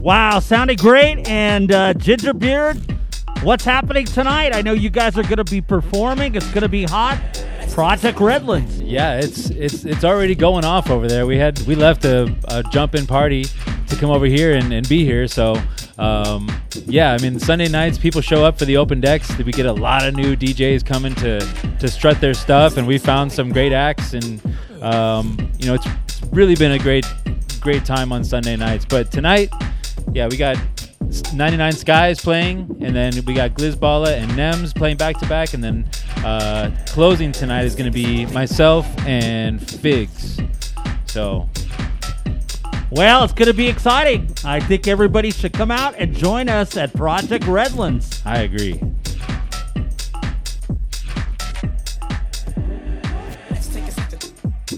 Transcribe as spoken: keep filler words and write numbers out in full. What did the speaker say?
Wow, sounded great. And uh, Gingerbeard, what's happening tonight? I know you guys are going to be performing. It's going to be hot. Project Redlands. Yeah, it's it's it's already going off over there. We had we left a, a jump-in party to come over here and, and be here. So, um, yeah, I mean, Sunday nights people show up for the open decks. We get a lot of new D Js coming to to strut their stuff, and we found some great acts. And um, you know, it's really been a great great time on Sunday nights. But tonight, yeah, we got ninety-nine Skies playing, and then we got Glizballa and Nems playing back to back, and then uh, closing tonight is going to be myself and Figs. So, well, it's going to be exciting. I think everybody should come out and join us at Project Redlands. I agree.